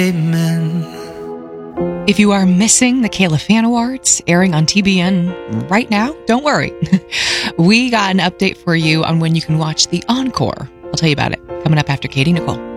Amen. If you are missing the Kayla Fan Awards airing on TBN right now, don't worry. We got an update for you on when you can watch the encore. I'll tell you about it coming up after Katie Nicole.